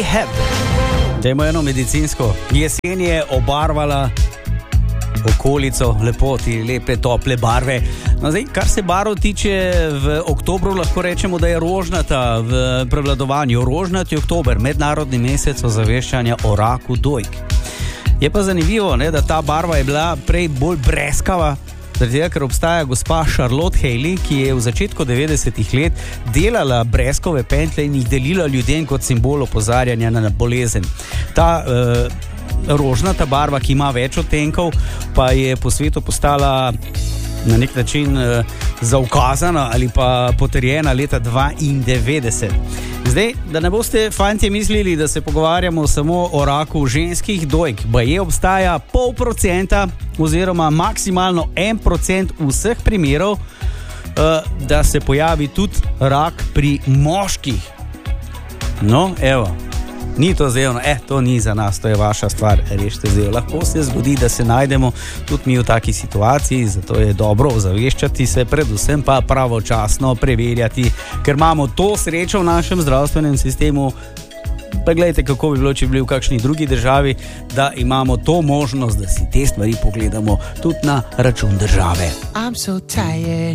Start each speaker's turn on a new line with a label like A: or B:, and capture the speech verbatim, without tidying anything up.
A: Rehab. Dajmo eno medicinsko. Jesen je obarvala okolico, lepo, ti lepe, tople barve. No, zdaj, kar se barv tiče, v oktobru lahko rečemo, da je rožnata v prevladovanju. Rožnati oktober, mednarodni mesec ozaveščanja o raku dojk. Je pa zanimivo, ne, da ta barva je bila prej bolj breskava, zaradi tega, ker obstaja gospa Charlotte Haley, ki je v začetku devetdesetih let delala breskove pentlje in jih delila ljudem kot simbol opozarjanja na bolezen. Ta uh, rožnata barva, ki ima več odtenkov, pa je po svetu postala na nek način uh, zaukazana ali pa potrjena leta dvaindevetdeset. Zdaj, da ne boste fantje mislili, da se pogovarjamo samo o raku ženskih dojk, baje obstaja pol procenta oziroma maksimalno en procent vseh primerov, uh, da se pojavi tudi rak pri moških. No, evo. Ni to zdaj, eh, to ni za nas, to je vaša stvar, rešite zdaj. Lahko se zgodi, da se najdemo tudi mi v taki situaciji, zato je dobro ozaveščati se, predvsem pa pravočasno preverjati, ker imamo to srečo v našem zdravstvenem sistemu. Pa gledajte, kako bi bilo, če bi bili v kakšni drugi državi, da imamo to možnost, da si te stvari pogledamo tudi na račun države. I'm so tired.